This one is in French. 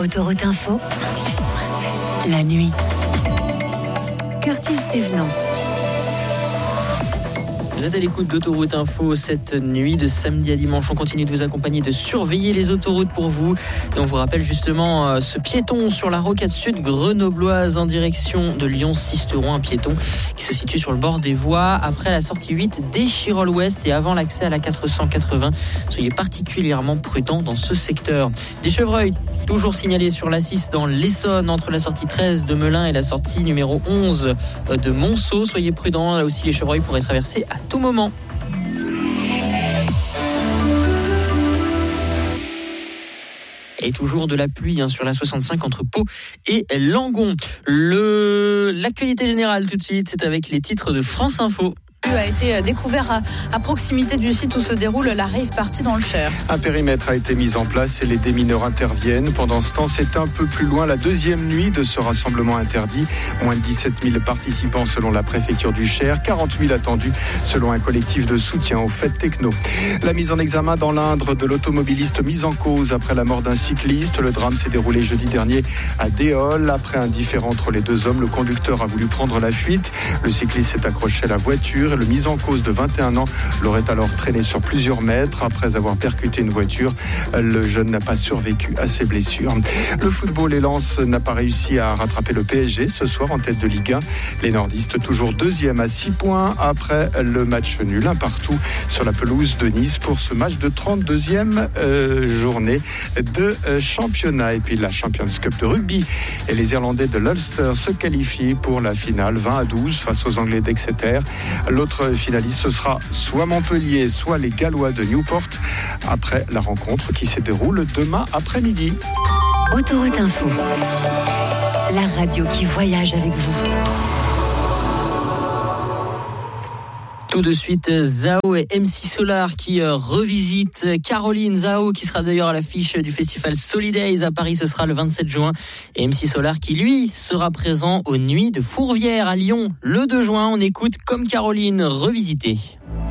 Autoroute Info, la nuit. Curtis Thévenant. Vous êtes à l'écoute d'Autoroute Info cette nuit de samedi à dimanche. On continue de vous accompagner, de surveiller les autoroutes pour vous. Et on vous rappelle justement ce piéton sur la rocade sud grenobloise en direction de Lyon-Sisteron. Un piéton qui se situe sur le bord des voies après la sortie 8 d'Échirolles-Ouest et avant l'accès à la 480. Soyez particulièrement prudents dans ce secteur. Des chevreuils toujours signalés sur l'A6 dans l'Essonne entre la sortie 13 de Melun et la sortie numéro 11 de Monceau. Soyez prudents, là aussi les chevreuils pourraient traverser à tout moment. Et toujours de la pluie sur la 65 entre Pau et Langon. L'actualité générale tout de suite, c'est avec les titres de France Info. A été découvert à proximité du site où se déroule la rave party dans le Cher. Un périmètre a été mis en place et les démineurs interviennent. Pendant ce temps, c'est un peu plus loin la deuxième nuit de ce rassemblement interdit. Moins de 17 000 participants selon la préfecture du Cher, 40 000 attendus selon un collectif de soutien aux fêtes techno. La mise en examen dans l'Indre de l'automobiliste mis en cause après la mort d'un cycliste. Le drame s'est déroulé jeudi dernier à Déol. Après un différend entre les deux hommes, le conducteur a voulu prendre la fuite. Le cycliste s'est accroché à la voiture. Le mis en cause de 21 ans l'aurait alors traîné sur plusieurs mètres. Après avoir percuté une voiture, le jeune n'a pas survécu à ses blessures. Le football, et Lens n'a pas réussi à rattraper le PSG ce soir en tête de Ligue 1. Les nordistes toujours deuxième à 6 points après le match nul, un partout sur la pelouse de Nice pour ce match de 32e journée de championnat. Et puis la Champions Cup de rugby et les Irlandais de l'Ulster se qualifient pour la finale 20-12 face aux Anglais d'Exeter. L'autre finaliste, ce sera soit Montpellier, soit les Gallois de Newport, après la rencontre qui se déroule demain après-midi. Autoroute Info, la radio qui voyage avec vous. Tout de suite, Zao et MC Solar qui revisitent Caroline. Zao qui sera d'ailleurs à l'affiche du festival Solidays à Paris, ce sera le 27 juin. Et MC Solar qui, lui, sera présent aux Nuits de Fourvière à Lyon le 2 juin. On écoute Comme Caroline revisitée.